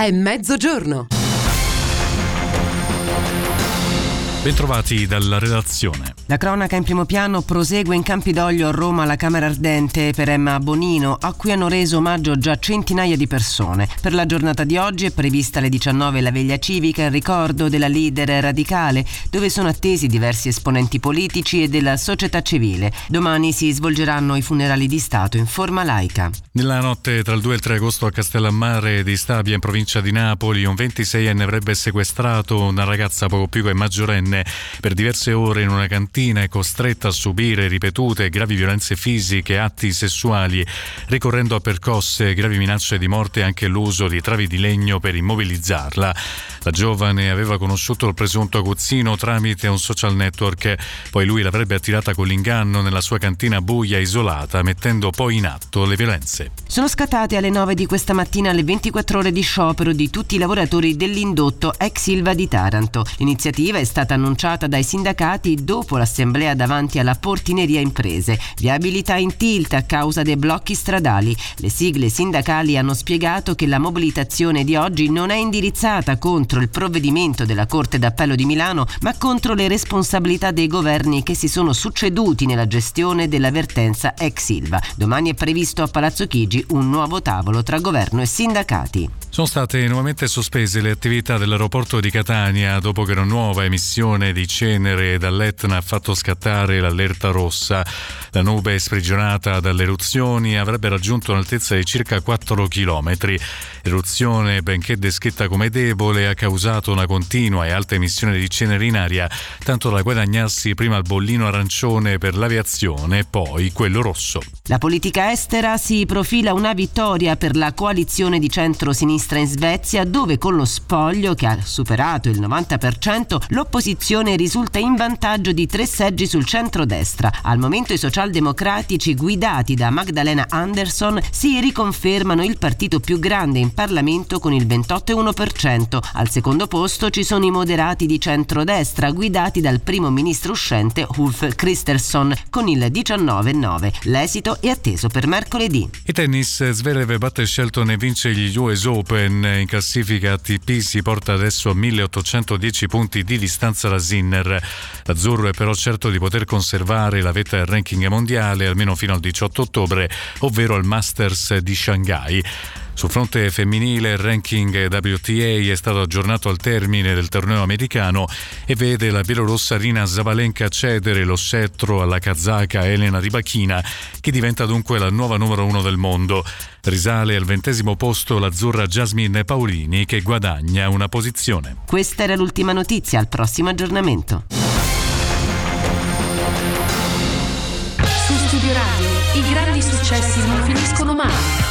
È mezzogiorno. Bentrovati dalla redazione. La cronaca in primo piano prosegue in Campidoglio a Roma la Camera Ardente per Emma Bonino, a cui hanno reso omaggio già centinaia di persone. Per la giornata di oggi è prevista alle 19 la veglia civica in ricordo della leader radicale, dove sono attesi diversi esponenti politici e della società civile. Domani si svolgeranno i funerali di Stato in forma laica. Nella notte tra il 2 e il 3 agosto a Castellammare di Stabia, in provincia di Napoli, un 26enne avrebbe sequestrato una ragazza poco più che maggiorenne per diverse ore in una cantina e costretta a subire ripetute gravi violenze fisiche e atti sessuali, ricorrendo a percosse, gravi minacce di morte e anche l'uso di travi di legno per immobilizzarla. La giovane aveva conosciuto il presunto aguzzino tramite un social network, poi lui l'avrebbe attirata con l'inganno nella sua cantina buia e isolata, mettendo poi in atto le violenze. Sono scattate alle 9 di questa mattina le 24 ore di sciopero di tutti i lavoratori dell'indotto ex Ilva di Taranto. L'iniziativa è stata annunciata dai sindacati dopo l'assemblea davanti alla Portineria Imprese. Viabilità in tilt a causa dei blocchi stradali. Le sigle sindacali hanno spiegato che la mobilitazione di oggi non è indirizzata contro il provvedimento della Corte d'Appello di Milano, ma contro le responsabilità dei governi che si sono succeduti nella gestione della vertenza ex Ilva. Domani è previsto a Palazzo Chigi un nuovo tavolo tra governo e sindacati. Sono state nuovamente sospese le attività dell'aeroporto di Catania dopo che una nuova emissione di cenere dall'Etna ha fatto scattare l'allerta rossa. La nube sprigionata dalle eruzioni avrebbe raggiunto un'altezza di circa 4 chilometri. L'eruzione, benché descritta come debole, ha causato una continua e alta emissione di cenere in aria, tanto da guadagnarsi prima il bollino arancione per l'aviazione e poi quello rosso. La politica estera si profila una vittoria per la coalizione di centro-sinistra in Svezia, dove con lo spoglio, che ha superato il 90%, l'opposizione risulta in vantaggio di 3 seggi sul centro-destra. Al momento i socialdemocratici, guidati da Magdalena Andersson, si riconfermano il partito più grande in Parlamento con il 28,1%. Al secondo posto ci sono i moderati di centrodestra, guidati dal primo ministro uscente Ulf Kristersson con il 19,9%. L'esito è atteso per mercoledì. Il tennis, Zverev batte Shelton e vince gli US Open. In classifica ATP si porta adesso a 1810 punti di distanza da Sinner. L'azzurro è però certo di poter conservare la vetta del ranking mondiale almeno fino al 18 ottobre, ovvero al Masters di Shanghai. Sul fronte femminile il ranking WTA è stato aggiornato al termine del torneo americano e vede la bielorussa Aryna Sabalenka cedere lo scettro alla kazaka Elena Rybakina, che diventa dunque la nuova numero 1 del mondo. Risale al 20° posto l'azzurra Jasmine Paolini, che guadagna una posizione. Questa era l'ultima notizia, al prossimo aggiornamento. Su Studio Radio i grandi successi non finiscono mai.